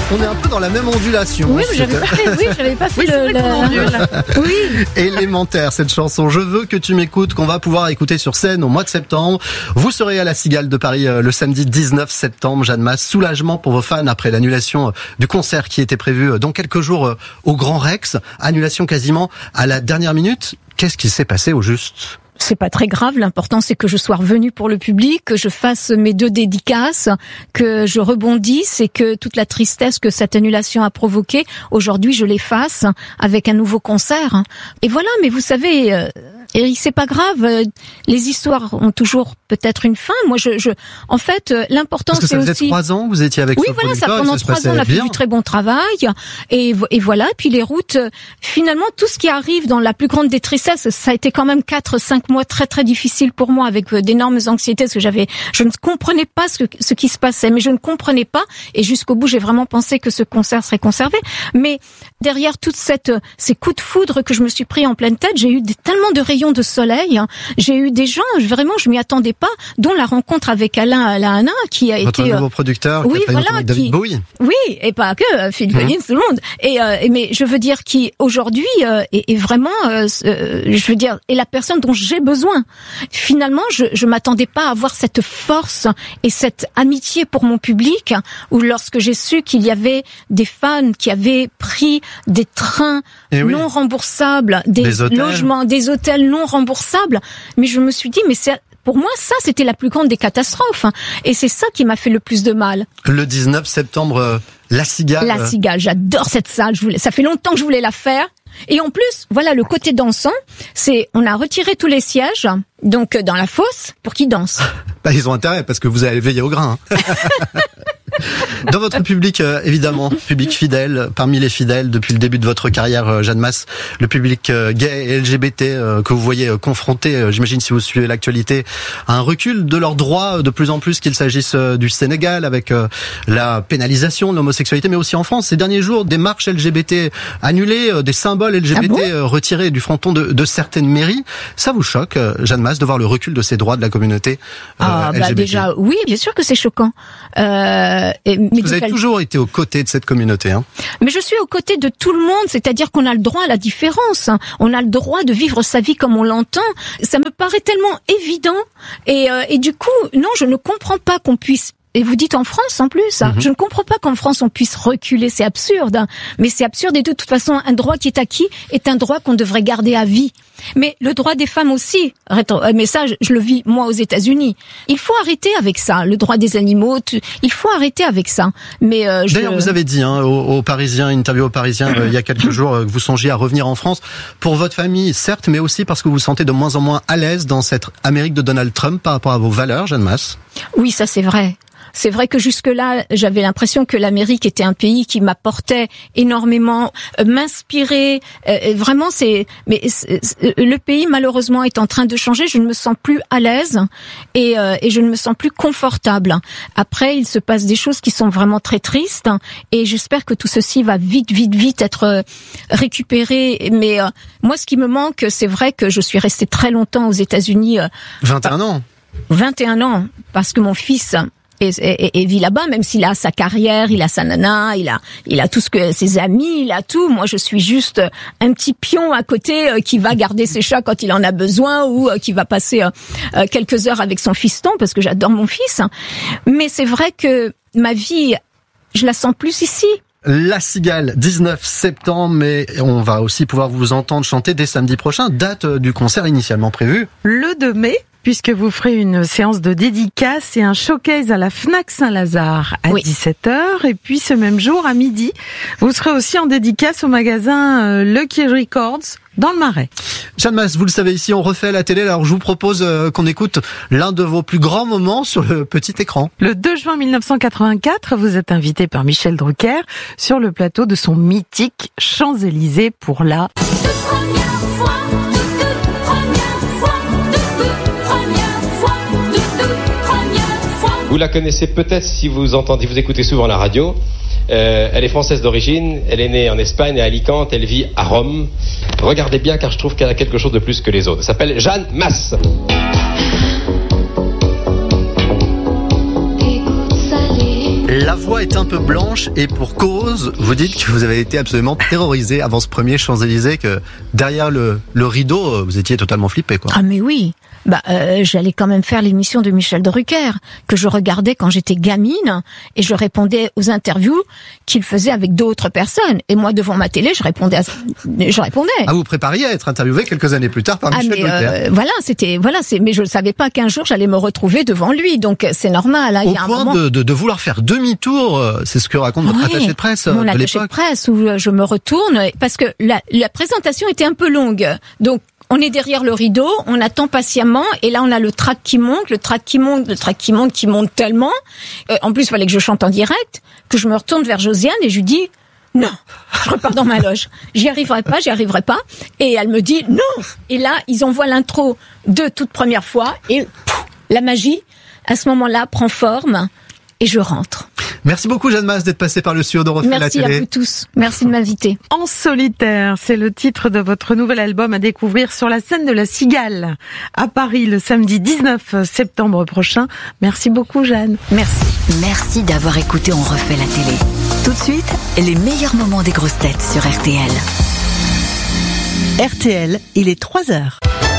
On est un peu dans la même ondulation. Oui, j'avais pas fait Oui. Élémentaire, cette chanson. Je veux que tu m'écoutes, qu'on va pouvoir écouter sur scène au mois de septembre. Vous serez à la Cigale de Paris le samedi 19 septembre. Jeanne Masse, soulagement pour vos fans après l'annulation du concert qui était prévu dans quelques jours au Grand Rex. Annulation quasiment à la dernière minute. Qu'est-ce qui s'est passé au juste ? C'est pas très grave, l'important c'est que je sois revenue pour le public, que je fasse mes 2 dédicaces, que je rebondisse et que toute la tristesse que cette annulation a provoquée, aujourd'hui je l'efface avec un nouveau concert. Et voilà, mais vous savez, Eric, c'est pas grave, les histoires ont toujours peut-être une fin. Moi, en fait, l'important c'est aussi... Parce que ça faisait 3 ans, vous étiez avec ce producteur. Oui, voilà, ça pendant 3 ans, on a fait du très bon travail. Et voilà, puis les routes, finalement, tout ce qui arrive dans la plus grande des tristesses, ça a été quand même 4-5 mois très très difficiles pour moi, avec d'énormes anxiétés, parce que je ne comprenais pas ce qui se passait, mais je ne comprenais pas, et jusqu'au bout, j'ai vraiment pensé que ce concert serait conservé. Mais derrière toutes ces coups de foudre que je me suis pris en pleine tête, j'ai eu tellement de rayons de soleil, j'ai eu des gens, vraiment, je m'y attendais pas, dont la rencontre avec Alain Hanna, qui a Votre été... nouveau producteur, oui, qui a fait David Bowie. Oui, et pas que, Phil Collins, tout le monde. Mais je veux dire, qui aujourd'hui est vraiment, je veux dire, est la personne dont j'ai besoin. Finalement, je m'attendais pas à avoir cette force et cette amitié pour mon public, ou lorsque j'ai su qu'il y avait des fans qui avaient pris des trains non remboursables, des logements, des hôtels non remboursables, mais je me suis dit, mais pour moi, ça, c'était la plus grande des catastrophes. Et c'est ça qui m'a fait le plus de mal. Le 19 septembre, la Cigale. La Cigale, j'adore cette salle. Ça fait longtemps que je voulais la faire. Et en plus, voilà, le côté dansant, on a retiré tous les sièges, donc dans la fosse, pour qu'ils dansent. Bah, ils ont intérêt, parce que vous allez veiller au grain. Dans votre public, évidemment, public fidèle, parmi les fidèles depuis le début de votre carrière, Jeanne Masse, le public gay et LGBT que vous voyez confronté, j'imagine si vous suivez l'actualité, à un recul de leurs droits de plus en plus, qu'il s'agisse du Sénégal avec la pénalisation de l'homosexualité, mais aussi en France. Ces derniers jours, des marches LGBT annulées, des symboles LGBT retirés du fronton de certaines mairies. Ça vous choque, Jeanne Masse, de voir le recul de ces droits de la communauté LGBT? Déjà, oui, bien sûr que c'est choquant. Vous avez toujours été aux côtés de cette communauté, hein. Mais je suis aux côtés de tout le monde, c'est-à-dire qu'on a le droit à la différence. On a le droit de vivre sa vie comme on l'entend. Ça me paraît tellement évident. Et du coup, non, je ne comprends pas qu'on puisse... Et vous dites en France en plus, je ne comprends pas qu'en France on puisse reculer, c'est absurde. Mais c'est absurde et de toute façon, un droit qui est acquis est un droit qu'on devrait garder à vie. Mais le droit des femmes aussi, mais ça je le vis moi aux États-Unis. Il faut arrêter avec ça, le droit des animaux, il faut arrêter avec ça. Mais d'ailleurs, vous avez dit aux Parisiens, interview aux Parisiens il y a quelques jours, que vous songiez à revenir en France pour votre famille, certes, mais aussi parce que vous vous sentez de moins en moins à l'aise dans cette Amérique de Donald Trump par rapport à vos valeurs, Jeanne Masse. Oui, ça c'est vrai. C'est vrai que jusque-là, j'avais l'impression que l'Amérique était un pays qui m'apportait énormément, m'inspirait. Vraiment, mais le pays malheureusement est en train de changer. Je ne me sens plus à l'aise et je ne me sens plus confortable. Après, il se passe des choses qui sont vraiment très tristes et j'espère que tout ceci va vite être récupéré. Mais moi, ce qui me manque, c'est vrai que je suis restée très longtemps aux États-Unis. 21 ans. 21 ans, parce que mon fils et vit là-bas, même s'il a sa carrière, il a sa nana, il a tout ce que ses amis, il a tout. Moi, je suis juste un petit pion à côté qui va garder ses chats quand il en a besoin ou qui va passer quelques heures avec son fiston parce que j'adore mon fils. Mais c'est vrai que ma vie, je la sens plus ici. La Cigale, 19 septembre, mais on va aussi pouvoir vous entendre chanter dès samedi prochain. Date du concert initialement prévue. Le 2 mai. Puisque vous ferez une séance de dédicace et un showcase à la Fnac Saint-Lazare à 17h. Et puis ce même jour, à midi, vous serez aussi en dédicace au magasin Lucky Records dans le Marais. Jeanne Masse, vous le savez, ici on refait la télé, alors je vous propose qu'on écoute l'un de vos plus grands moments sur le petit écran. Le 2 juin 1984, vous êtes invité par Michel Drucker sur le plateau de son mythique Champs-Élysées pour la... Vous la connaissez peut-être si vous écoutez souvent la radio. Elle est française d'origine, elle est née en Espagne, à Alicante, elle vit à Rome. Regardez bien car je trouve qu'elle a quelque chose de plus que les autres. Elle s'appelle Jeanne Masse. La voix est un peu blanche et pour cause, vous dites que vous avez été absolument terrorisé avant ce premier Champs-Élysées, que derrière le rideau, vous étiez totalement flippé, quoi. Ah mais oui, j'allais quand même faire l'émission de Michel Drucker, que je regardais quand j'étais gamine, et je répondais aux interviews qu'il faisait avec d'autres personnes. Et moi, devant ma télé, je répondais. Ah, vous prépariez à être interviewé quelques années plus tard par Michel Drucker. Mais je ne savais pas qu'un jour j'allais me retrouver devant lui, donc c'est normal. Hein, Au point de vouloir faire demi-tour, c'est ce que raconte votre attaché de presse de l'époque. Mon attaché de presse, où je me retourne, parce que la présentation était un peu longue, donc on est derrière le rideau, on attend patiemment, et là on a le track qui monte, qui monte tellement. En plus, il fallait que je chante en direct, que je me retourne vers Josiane et je lui dis non, je repars dans ma loge. J'y arriverai pas. Et elle me dit non. Et là, ils envoient l'intro de toute première fois et la magie, à ce moment-là, prend forme et je rentre. Merci beaucoup Jeanne Masse d'être passée par le studio de Refait la télé. Merci à vous tous. Merci de m'inviter. En solitaire, c'est le titre de votre nouvel album à découvrir sur la scène de la Cigale à Paris le samedi 19 septembre prochain. Merci beaucoup Jeanne. Merci. Merci d'avoir écouté On refait la télé. Tout de suite, les meilleurs moments des grosses têtes sur RTL. RTL, il est 3h.